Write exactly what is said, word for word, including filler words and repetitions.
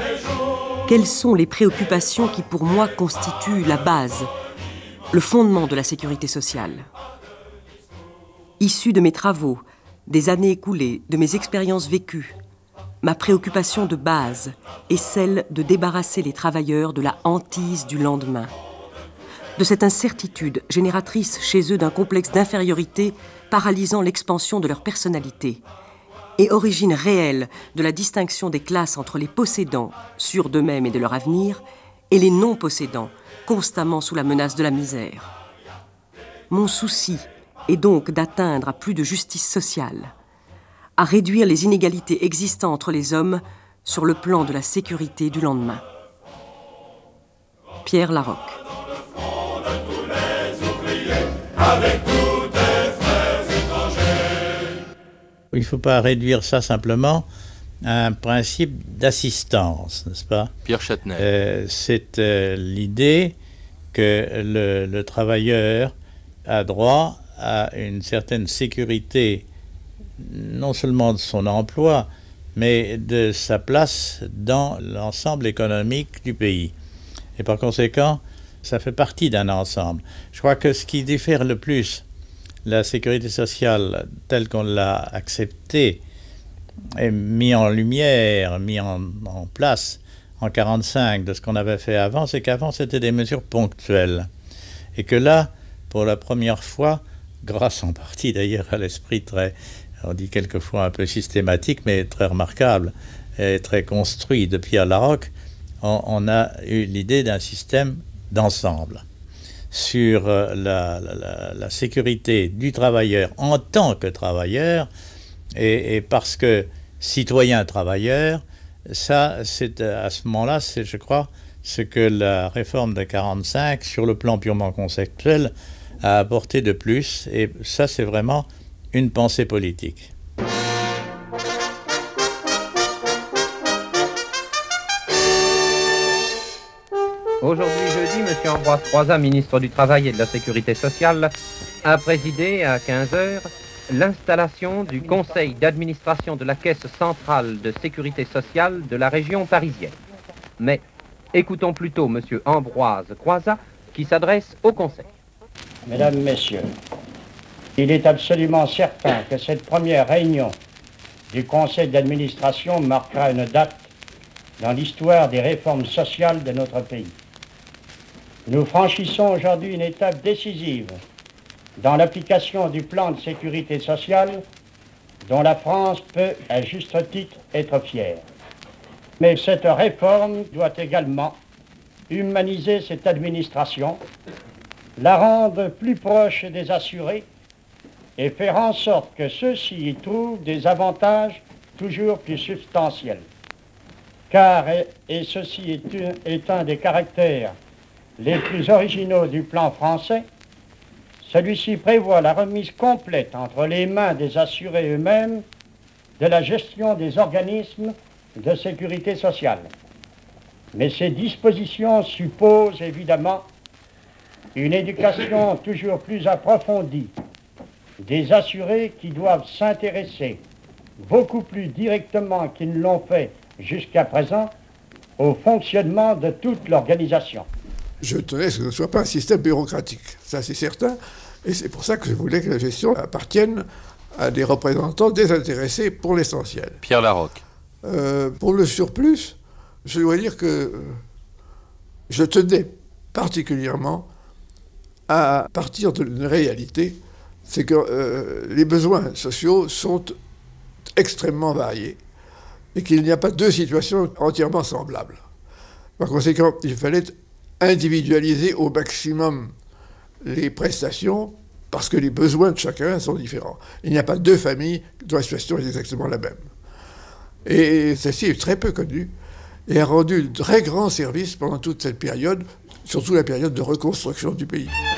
Quelles sont les préoccupations qui, pour moi, constituent la base, le fondement de la sécurité sociale? Issue de mes travaux, des années écoulées, de mes expériences vécues, ma préoccupation de base est celle de débarrasser les travailleurs de la hantise du lendemain, de cette incertitude génératrice chez eux d'un complexe d'infériorité paralysant l'expansion de leur personnalité et origine réelle de la distinction des classes entre les possédants, sûrs d'eux-mêmes et de leur avenir, et les non-possédants, constamment sous la menace de la misère. Mon souci est donc d'atteindre à plus de justice sociale, à réduire les inégalités existantes entre les hommes sur le plan de la sécurité du lendemain. Pierre Larocque. Il ne faut pas réduire ça simplement à un principe d'assistance, n'est-ce pas? Pierre Châtenay. Euh, c'est euh, l'idée que le, le travailleur a droit à une certaine sécurité, non seulement de son emploi, mais de sa place dans l'ensemble économique du pays. Et par conséquent, ça fait partie d'un ensemble. Je crois que ce qui diffère le plus la sécurité sociale telle qu'on l'a acceptée et mis en lumière, mis en, en place en mille neuf cent quarante-cinq de ce qu'on avait fait avant, c'est qu'avant c'était des mesures ponctuelles. Et que là, pour la première fois, grâce en partie d'ailleurs à l'esprit très, on dit quelquefois un peu systématique, mais très remarquable et très construit de Pierre Larocque, on, on a eu l'idée d'un système d'ensemble sur la, la, la sécurité du travailleur en tant que travailleur, et, et parce que citoyen travailleur, ça, c'est à ce moment-là, c'est, je crois, ce que la réforme de quarante-cinq, sur le plan purement conceptuel, a apporté de plus, et ça, c'est vraiment une pensée politique. Aujourd'hui jeudi, M. Ambroise Croizat, ministre du Travail et de la Sécurité sociale, a présidé à quinze heures l'installation du conseil d'administration de la Caisse centrale de sécurité sociale de la région parisienne. Mais écoutons plutôt M. Ambroise Croizat qui s'adresse au conseil. Mesdames, Messieurs, il est absolument certain que cette première réunion du conseil d'administration marquera une date dans l'histoire des réformes sociales de notre pays. Nous franchissons aujourd'hui une étape décisive dans l'application du plan de sécurité sociale dont la France peut, à juste titre, être fière. Mais cette réforme doit également humaniser cette administration, la rendre plus proche des assurés et faire en sorte que ceux-ci y trouvent des avantages toujours plus substantiels. Car, et ceci est, est un des caractères les plus originaux du plan français, celui-ci prévoit la remise complète entre les mains des assurés eux-mêmes de la gestion des organismes de sécurité sociale. Mais ces dispositions supposent évidemment une éducation toujours plus approfondie des assurés qui doivent s'intéresser beaucoup plus directement qu'ils ne l'ont fait jusqu'à présent au fonctionnement de toute l'organisation. Je tenais que ce ne soit pas un système bureaucratique, ça c'est certain, et c'est pour ça que je voulais que la gestion appartienne à des représentants désintéressés pour l'essentiel. Pierre Larocque. Euh, pour le surplus, je dois dire que je tenais particulièrement à partir d'une réalité, c'est que euh, les besoins sociaux sont extrêmement variés et qu'il n'y a pas deux situations entièrement semblables. Par conséquent, il fallait individualiser au maximum les prestations parce que les besoins de chacun sont différents. Il n'y a pas deux familles dont la situation est exactement la même. Et celle-ci est très peu connue et a rendu de très grands services pendant toute cette période, surtout la période de reconstruction du pays.